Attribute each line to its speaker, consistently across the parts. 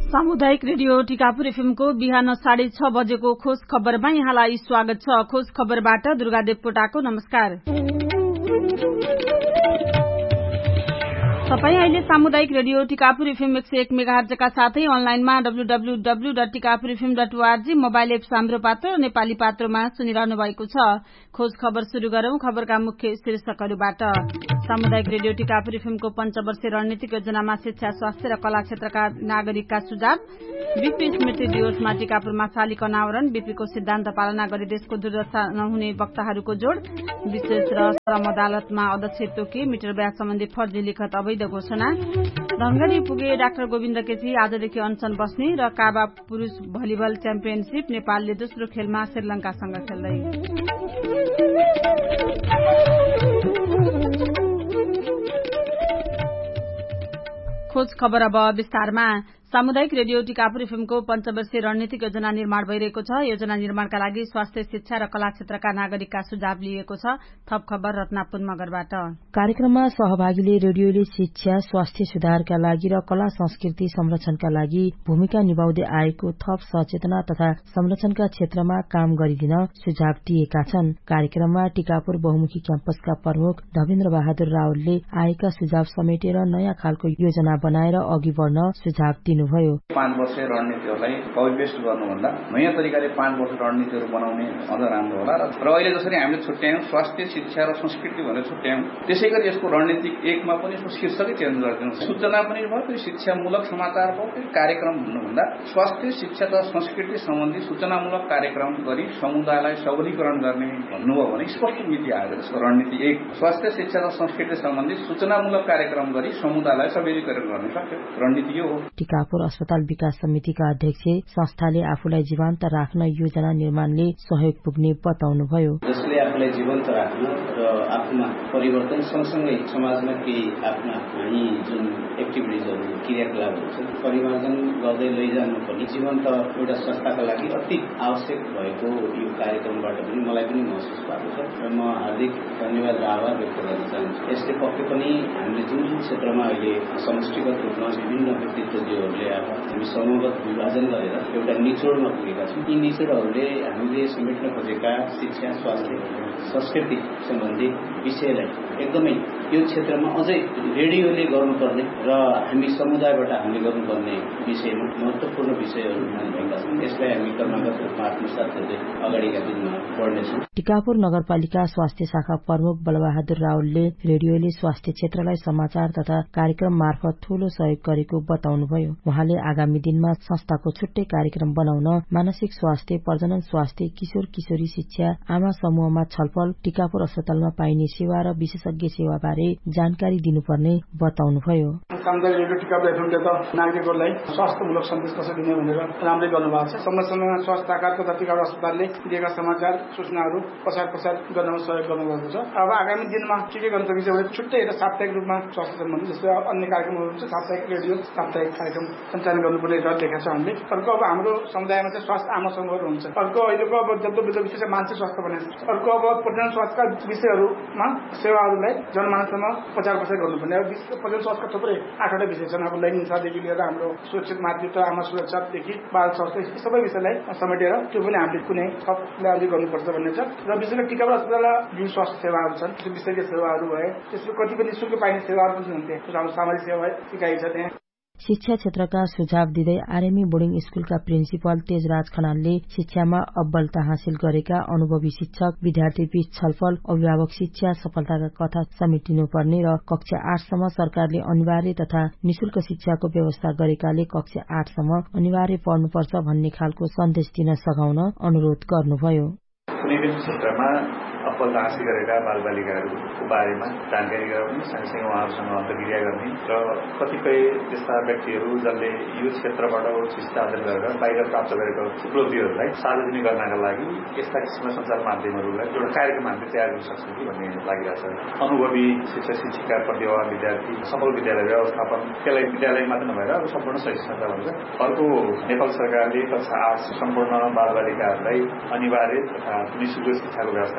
Speaker 1: सामुदायिक रेडियो टिकापुर एफएमको बिहान 6:30 बजेको खोज खबरमा यहाँलाई स्वागत छ। खोज खबरबाट दुर्गा देवकोटाको नमस्कार। तपाई अहिले सामुदायिक रेडियो टिकापुर एफएम 101 मेगाहर्जका साथै अनलाइनमा www.tikapurfm.org मोबाइल एप्स हाम्रो पात्र नेपाली पात्रोमा सुनिरहनु भएको छ। खोज खबर शुरू गरौं खबरका मुख्य शीर्षकहरूबाट। सामुदायिक रेडियो टिकापुर एफएमको पञ्चवर्षीय रणनीतिक योजनामा शिक्षा, स्वास्थ्य र कला क्षेत्रका नागरिकका सुझाव। बीपी स्मृति दिवसमा टिकापुरमा शालिक अनावरण। बीपीको सिद्धान्त पालना गरी देशको दुर्दशा नहुने वक्ताहरूको जोड। विशेष र श्रम अदालतमा अध्यक्ष तोकी मिटर ब्याज सम्बन्धी फर्जी लिखत अवैध घोषणा। धनगढ़ी पुगे डाक्टर गोविन्द केसी आजदेखि अनसन बस्ने र काबा पुरुष भलिबल च्याम्पियनशिप नेपालले दोस्रो खेलमा श्रीलंकासँग खेल्दै। खोज खबर अब विस्तारमा। सामुदायिक रेडियो टिकापुर एफएमको पञ्चवर्षीय रणनीतिक योजना निर्माण भइरहेको छ। योजना निर्माणका लागि स्वास्थ्य, शिक्षा र कला क्षेत्रका नागरिकका सुझाव लिएको छ। थप खबर रत्नापुर मगरबाट।
Speaker 2: कार्यक्रममा सहभागीले रेडियोले शिक्षा, स्वास्थ्य सुधारका लागि र कला संस्कृति संरक्षणका लागि भूमिका निभाउँदै आएको थप सचेतना तथा संरक्षणका क्षेत्रमा काम गरिदिन सुझाव दिएका छन्। कार्यक्रममा टिकापुर बहुमुखी क्याम्पसका प्रमुख धवेन्द्र बहादुर रावलले आएका सुझाव समेटेर नयाँ खालको योजना बनाएर अघि बढ्न सुझाव दिनुभयो।
Speaker 3: 5 वर्षीय रणनीतिहरूलाई कपी पेस्ट गर्नुभन्दा नयाँ तरिकाले 5 वर्ष रणनीतिहरू बनाउने अझ राम्रो होला र अहिले जसरी हामीले छुट्यायौं स्वास्थ्य, शिक्षा र संस्कृति भनेर छुट्यायौं, त्यसैगरी यसको रणनीतिक 1 मा पनि यसको शीर्षकै चेन्ज गरिदिनु। सूचना पनि भयो, त्यो शिक्षामूलक समाचार भयो, त्यो कार्यक्रम भन्नुभन्दा स्वास्थ्य, शिक्षा तथा संस्कृति सम्बन्धी सूचनामूलक कार्यक्रम गरी समुदायलाई सबलीकरण गर्ने भन्नुभयो भने स्पष्ट नीति आयो। यसको रणनीति 1 स्वास्थ्य, शिक्षा र संस्कृति सम्बन्धी सूचनामूलक कार्यक्रम गरी समुदायलाई सबलीकरण गर्ने सक्यो। रणनीति यो हो।
Speaker 2: टिकापुर अस्पताल विकास समितिका अध्यक्ष संस्थाले आफूलाई जीवन्त राख्न योजना निर्माणले सहयोग पुग्ने बताउनुभयो।
Speaker 4: जसले आफूलाई जीवन्त राख्न र आफूमा परिवर्तन सँगसँगै समाजमा केही आफ्ना यी जुन एक्टिभिटिजहरू, क्रियाकलापहरू छन् परिमार्जन गर्दै लैजानु पनि जीवन्त एउटा संस्थाका लागि अति आवश्यक भएको यो कार्यक्रमबाट पनि मलाई पनि महसुस भएको छ र म हार्दिक धन्यवाद र आभार व्यक्त गर्न चाहन्छु। यसले पक्कै पनि हामीले जुन क्षेत्रमा अहिले समष्टिगत रूपमा विभिन्न व्यक्तित्वहरूले हामी समूहगत विभाजन गरेर एउटा निचोडमा पुगेका छौँ। यी निचोडहरूले हामीले समेट्न खोजेका शिक्षा, स्वास्थ्य, संस्कृति सम्बन्धी विषयलाई एकदमै यो क्षेत्रमा अझै रेडियोले गर्नुपर्ने र हामी समुदायबाट हामीले गर्नुपर्ने विषयमा महत्त्वपूर्ण विषयहरू भएका छन्। यसलाई हामी क्रमागत रूपमा आत्मसात गर्दै अगाडिका दिनमा बढ्नेछौँ।
Speaker 2: टिकापुर नगरपालिका स्वास्थ्य शाखा प्रमुख बलबहादुर रावलले रेडियोले स्वास्थ्य क्षेत्रलाई समाचार तथा कार्यक्रम मार्फत ठूलो सहयोग गरेको बताउनुभयो। उहाँले आगामी दिनमा संस्थाको छुट्टै कार्यक्रम बनाउन मानसिक स्वास्थ्य, प्रजनन स्वास्थ्य, किशोर किशोरी शिक्षा, आमा समूहमा छलफल, टिकापुर अस्पतालमा पाइने सेवा र विशेषज्ञ सेवा बारे जानकारी दिनुपर्ने बताउनुभयो।
Speaker 5: सामुदायिक रेडियो टिकापुर एफएमले त नागरिकहरूलाई स्वास्थ्यमूलक सन्देश कसरी दिने भनेर राम्रै गर्नुभएको छ। समय समयमा स्वास्थ्य शाखा तथा टिकापुर अस्पतालले दिएका समाचार सूचनाहरू प्रचार गर्नमा सहयोग गर्नुभएको छ। अब आगामी दिनमा के गर्न सकिन्छ भने छुट्टै एउटा साप्ताहिक रूपमा स्वास्थ्य सम्बन्धी जस्तै अन्य कार्यक्रमहरू हुन्छ, साप्ताहिक रेडियो साप्ताहिक कार्यक्रम सञ्चालन गर्नुपर्ने रहेका छ हामीले। अर्को अब हाम्रो समुदायमा चाहिँ स्वास्थ्य आमा समूहहरू हुन्छ। अर्को अहिलेको अब जब्दो विषय मान्छे स्वास्थ्य बनेको छ। अर्को अब प्रजनन स्वास्थ्यका विषयहरूमा सेवाहरूलाई जनमानसमा प्रचार गर्नुपर्ने। अब प्रजनन स्वास्थ्यका थुप्रै 8वटा विषय छन्। अब लैङ्गिक हिंसादेखि लिएर हाम्रो सुरक्षित मातृत्व, आमा सुरक्षादेखि बाल स्वास्थ्य, सबै विषयलाई समेटेर त्यो पनि हामीले कुनै थप गर्नुपर्छ भन्ने छ। र विशेष गरी टिकापुर अस्पतालमा जुन स्वास्थ्य सेवाहरू छन्, त्यो विषयको सेवाहरू भए, त्यसको कति पनि निःशुल्क पाइने सेवाहरू पनि हुन्थे। हाम्रो सामाजिक सेवा इकाइ छ त्यहाँ।
Speaker 2: शिक्षा क्षेत्रका सुझाव दिँदै आरएमई बोर्डिङ स्कूलका प्रिन्सिपल तेजराज खनालले शिक्षामा अव्वलता हासिल गरेका अनुभवी शिक्षक, विद्यार्थी बीच छलफल, अभिभावक शिक्षा सफलताका कथा समेटिनुपर्ने र कक्षा 8 सम्म सरकारले अनिवार्य तथा निशुल्क शिक्षाको व्यवस्था गरेकाले कक्षा 8 सम्म अनिवार्य पढ्नुपर्छ भन्ने खालको सन्देश दिन सघाउन अनुरोध गर्नुभयो।
Speaker 3: कुनै पनि क्षेत्रमा अफलता हासिल गरेका बालबालिकाहरूको बारेमा जानकारी गराउने, सँगसँगै उहाँहरूसँग अन्तर्क्रिया गर्ने र कतिपय त्यस्ता व्यक्तिहरू जसले यो क्षेत्रबाट उच्च शिक्षा आर्जन गरेर बाहिर प्राप्त गरेको उपलब्धिहरूलाई सार्वजनिक गर्नका लागि यस्ता किसिमका सञ्चार माध्यमहरूलाई एउटा कार्यक्रम हामीले तयार गर्न सक्छौँ कि भन्ने लागिरहेछ। अनुभवी शिक्षक शिक्षिका, प्रतिभावान विद्यार्थी, सफल विद्यालय व्यवस्थापन, त्यसलाई विद्यालय मात्र नभएर अब सम्पूर्ण शैक्षिक संस्था भन्छ। अर्को, नेपाल सरकारले कक्षा 8 सम्पूर्ण बालबालिकाहरूलाई अनिवार्य तथा निःशुल्क शिक्षाको व्यवस्था गरेको छ।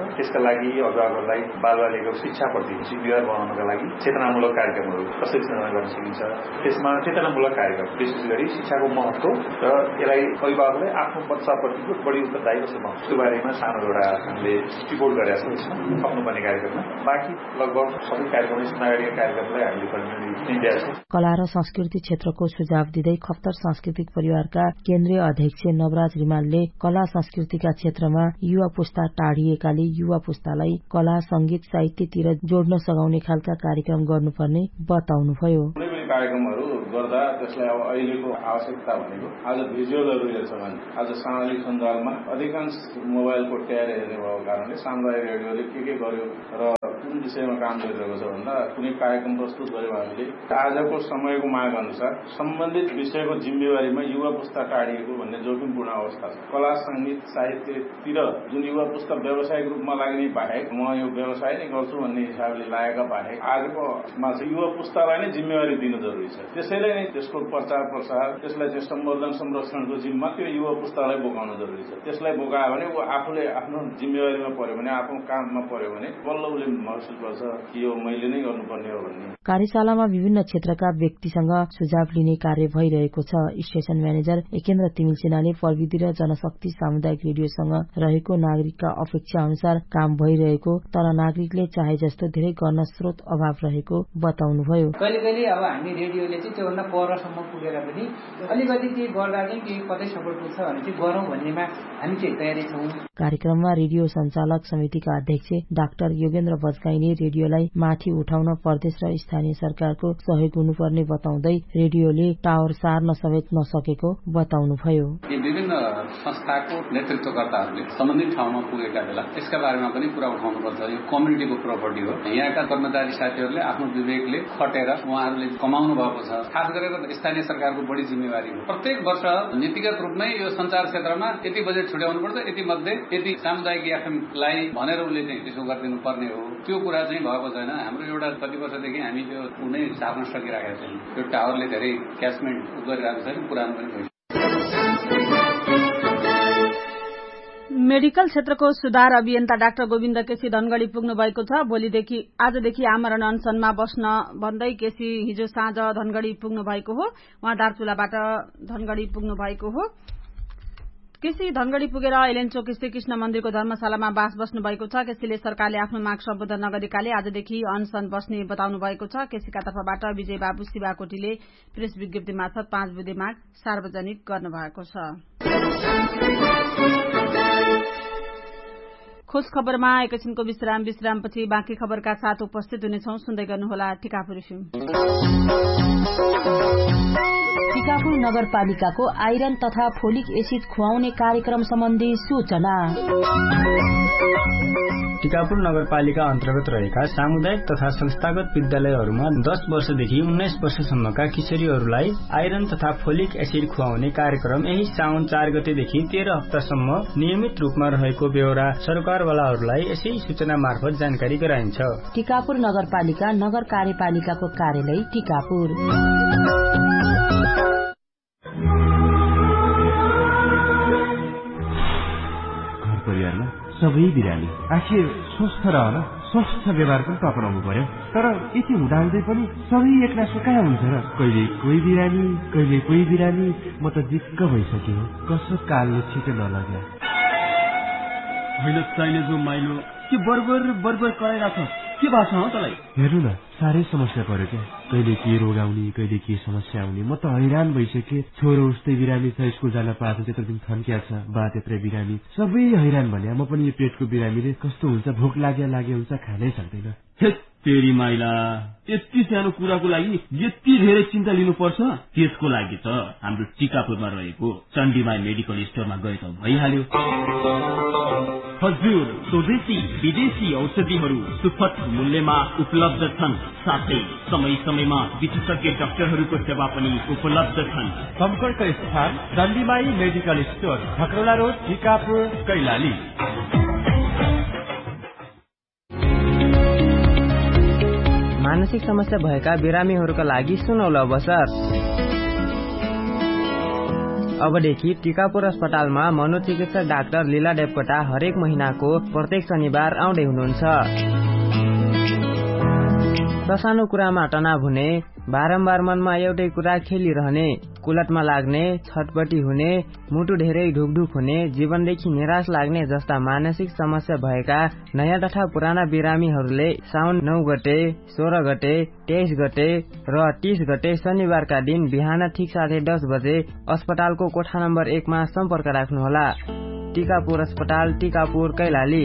Speaker 6: त्यसका लागि अभिभावकहरूलाई बालबालिकाको शिक्षाप्रति जिम्मेवार बनाउनका लागि चेतनामूलक कार्यक्रमहरू कसरी सञ्चालन गर्न सकिन्छ, त्यसमा चेतनामूलक कार्यक्रम विशेष गरी शिक्षाको महत्व र यसलाई अभिभावकले आफ्नो बच्चाप्रतिको बढी उत्तरदायी कसरी बनाउँछ त्यो बारेमा सानो एउटा हामीले रिपोर्ट गरेका छौँ खप्नुपर्ने कार्यक्रममा। बाँकी लगभग सबै कार्यक्रम नागरिक कार्यक्रमलाई हामीले कन्टिन्युटी दिएका छौँ।
Speaker 2: कला र संस्कृति क्षेत्रको सुझाव दिँदै खप्तर सांस्कृतिक परिवारका केन्द्रीय अध्यक्ष नवराज रिमालले कला संस्कृतिका क्षेत्रमा युवा पुस्ता टाढिएकाले युवा पुस्तालाई कला संगीत साहित्यतिर जोड्न सघाउने खालका कार्यक्रम गर्नुपर्ने बताउनुभयो।
Speaker 7: कार्यक्रमहरू गर्दा त्यसलाई अब अहिलेको आवश्यकता भनेको आज भिजुअलहरू हेर्छ भने आज सामाजिक सञ्जालमा अधिकांश मोबाइल कोट्याएर हेर्ने भएको कारणले सामुदायिक रेडियोले के गर्यो र कुन विषयमा काम गरिरहेको छ भन्दा कुनै कार्यक्रम प्रस्तुत गर्यो हामीले आजको समयको माग अनुसार सम्बन्धित विषयको जिम्मेवारीमा युवा पुस्ता टाढिएको भन्ने जोखिमपूर्ण अवस्था छ। कला संगीत साहित्यतिर जुन युवा पुस्ता व्यावसायिक रूपमा लाग्ने बाहेक म यो व्यवसाय नै गर्छु भन्ने हिसाबले लागेका बाहेक आजकोमा चाहिँ युवा पुस्तालाई नै जिम्मेवारी दिन जरुरी छ। त्यसैले नै त्यसको प्रचार प्रसार त्यसलाई चाहिँ सम्वर्धन संरक्षणको जिम्मा त्यो युवा पुस्तालाई बोकाउन जरुरी छ। त्यसलाई बोकायो भने ऊ आफूले आफ्नो जिम्मेवारीमा पर्यो भने आफ्नो काममा पर्यो भने बल्ल उसले महसुस गर्छ कि यो मैले नै गर्नुपर्ने हो भन्ने।
Speaker 2: कार्यशालामा विभिन्न क्षेत्रका व्यक्तिसँग सुझाव लिने कार्य भइरहेको छ। स्टेशन म्यानेजर एकेन्द्र तिमिलसेनाले प्रविधि र जनशक्ति सामुदायिक रेडियोसँग रहेको नागरिकका अपेक्षा अनुसार काम भइरहेको तर नागरिकले चाहे जस्तो धेरै गर्न स्रोत अभाव रहेको बताउनुभयो।
Speaker 8: कहिले अब हामी रेडियोले चाहिँ त्योभन्दा परसम्म पुगेर पनि अलिकति केही गर्दा चाहिँ केही कतै सपोर्ट पुग्छ भने चाहिँ गरौँ भन्नेमा हामी चाहिँ तयारी छौँ।
Speaker 2: कार्यक्रममा रेडियो सञ्चालक समितिका अध्यक्ष डाक्टर योगेन्द्र बजगाईले रेडियोलाई माथि उठाउन प्रदेश र स्थानीय सरकारको सहयोग हुनुपर्ने बताउँदै रेडियोले टावर सार्न समेत नसकेको बताउनुभयो।
Speaker 3: विभिन्न संस्थाको नेतृत्वकर्ताहरूले सम्बन्धित ठाउँमा पुगेका बेला त्यसका बारेमा पनि कुरा उठाउनुपर्छ। यो कम्युनिटीको प्रोपर्टी हो। यहाँका कर्मचारी साथीहरूले आफ्नो विवेकले खटेर उहाँहरूले कमाउनु भएको छ। खास गरेर स्थानीय सरकारको बढी जिम्मेवारी हो। प्रत्येक वर्ष नीतिगत रूपमै यो सञ्चार क्षेत्रमा यति बजेट छुट्याउनु पर्छ, यति मध्ये यति सामुदायिक एफएमलाई भनेर उसले चाहिँ त्यसो गरिदिनु पर्ने हो। त्यो कुरा चाहिँ भएको छैन। हाम्रो एउटा कति वर्षदेखि हामी त्यो कुनै सार्न सकिरहेका छैन। त्यो टावरले धेरै क्यासमेन्ट गरिरहेको छैन, पुरानो पनि भइसक्यो।
Speaker 1: मेडिकल क्षेत्रको सुधार अभियन्ता डाक्टर गोविन्द केसी धनगढ़ी पुग्नु भएको छ। आजदेखि आमरण अनसनमा बस्न भन्दै केसी हिजो साँझ धनगढ़ी पुग्नु भएको हो। उहाँ दार्चुलाबाट धनगढ़ी पुग्नु भएको हो। केसी धनगढ़ी पुगेर एलेनचोक श्रीकृष्ण मन्दिरको धर्मशालामा बास बस्नु भएको छ। केसीले सरकारले आफ्नो माग सम्बोधन नगरेकाले आजदेखि अनसन बस्ने बताउनु भएको छ। केसीका तर्फबाट विजय बाबु शिवाकोटीले प्रेस विज्ञप्ति मार्फत 5 बुँदे माग सार्वजनिक गर्नु भएको छ। खोज खबरमा एकैछिनको विश्रामपछि बाँकी खबरका साथ उपस्थित हुनेछौं। सुन्दै गर्नुहोला टिकापुर एफएम।
Speaker 2: टिकापुर नगरपालिकाको आइरन तथा फोलिक एसिड खुवाउने कार्यक्रम सम्बन्धी सूचना।
Speaker 9: टिकापुर नगरपालिका अन्तर्गत रहेका सामुदायिक तथा संस्थागत विद्यालयहरूमा 10 वर्षदेखि 19 वर्षसम्मका किशोरीहरूलाई आइरन तथा फोलिक एसिड खुवाउने कार्यक्रम यही साउन 4 गतेदेखि 13 हप्तासम्म नियमित रूपमा रहेको बेहोरा सरकारवालाहरूलाई यसै सूचना मार्फत जानकारी गराइन्छ।
Speaker 2: टिकापुर नगरपालिका नगर कार्यपालिकाको कार्यालय टिकापुर।
Speaker 10: घर परिवारमा सबै बिरामी आखिर स्वस्थ रहन स्वस्थ व्यवहार पनि अपनाउनु पर्यो। तर यति हुँदाहुँदै पनि सबै एक्लासो कहाँ हुन्छ र? कहिले कोही बिरामी कहिले कोही बिरामी। म त दिक्क भइसक्यो। कसो कालले छिटो नलग्यो।
Speaker 11: होइन चाहिने जो माइलो के बर्बर कराइरहेको के भएको छ तँलाई?
Speaker 10: हेर्नु न, साह्रै समस्या पर्यो क्या। कहिले के रोग आउने कहिले के समस्या आउने। म त हैरान भइसकेँ। छोरो उस्तै बिरामी छ, स्कुल जान पाएको त्यत्रो दिन थन्किया छ, बा त्यत्रै बिरामी, सबै हैरान भने। म पनि यो पेटको बिरामीले कस्तो हुन्छ, भोक लागे हुन्छ, खानै सक्दैन।
Speaker 11: तेरी माइला, यति सानो कुराको लागि यति धेरै चिन्ता लिनुपर्छ? त्यसको लागि त हाम्रो टिकापुरमा रहेको चण्डीमाई मेडिकल स्टोरमा गए त भइहाल्यो। हजुर, स्वदेशी विदेशी औषधिहरू सुपथ मूल्यमा उपलब्ध छन्। साथै समय समयमा विशेषज्ञ डाक्टरहरूको सेवा पनि उपलब्ध छन्।
Speaker 10: सम्पर्क स्थान चण्डीमाई medical store, खकरौला road, Tikapur, Kailali.
Speaker 12: मानसिक समस्या भएका बिरामीहरूका लागि सुनौलो अवसर। अबदेखि टिकापुर अस्पतालमा मनोचिकित्सक डाक्टर लीला देवकोटा हरेक महिनाको प्रत्येक शनिबार आउँदै हुनुहुन्छ। ससानो कुरामा तनाव हुने, बारम्बार मनमा एउटै कुरा खेलिरहने, कुलटमा लाग्ने, छटपटी हुने, मुटु धेरै ढुकढुक हुने, जीवनदेखि निराश लाग्ने जस्ता मानसिक समस्या भएका नयाँ तथा पुराना बिरामीहरूले साउन 9 गते, 16 गते, 23 गते र 30 गते शनिबारका दिन बिहान ठिक 10:30 बजे अस्पतालको कोठा नम्बर 1 मा सम्पर्क राख्नुहोला। टिकापुर अस्पताल, टिकापुर, कैलाली।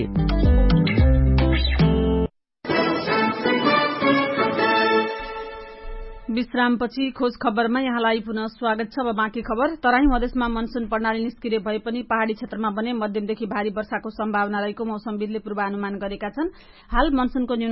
Speaker 1: विश्रामपछि खोज खबरमा यहाँलाई पुनः स्वागत छ। अब बाँकी खबर। तराई मधेसमा मनसून प्रणाली निस्किने भए पनि पहाड़ी क्षेत्रमा भने मध्यमदेखि भारी वर्षाको सम्भावना रहेको मौसमविदले पूर्वानुमान गरेका छन्। हाल मनसूनको